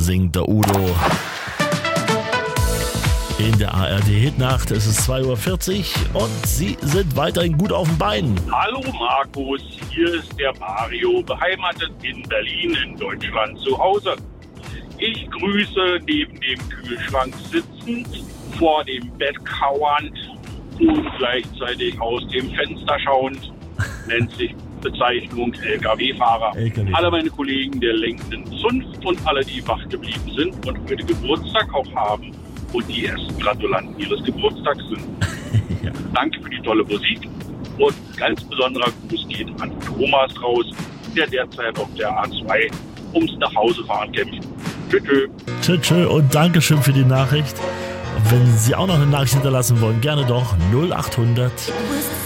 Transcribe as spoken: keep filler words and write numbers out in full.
singt der Udo. In der A R D-Hitnacht ist es zwei Uhr vierzig und Sie sind weiterhin gut auf den Beinen. Hallo Markus, hier ist der Mario, beheimatet in Berlin in Deutschland zu Hause. Ich grüße neben dem Kühlschrank sitzend, vor dem Bett kauernd und gleichzeitig aus dem Fenster schauend, nennt sich Bezeichnung L K W-Fahrer. L K W. Alle meine Kollegen der lenkenden Zunft und alle, die wach geblieben sind und heute Geburtstag auch haben und die ersten Gratulanten ihres Geburtstags sind. Ja. Danke für die tolle Musik und ganz besonderer Gruß geht an Thomas raus, der derzeit auf der A zwei ums Nachhausefahren kämpft. Tschö, tschö. Tschö, tschö und Dankeschön für die Nachricht. Wenn Sie auch noch eine Nachricht hinterlassen wollen, gerne doch null acht hundert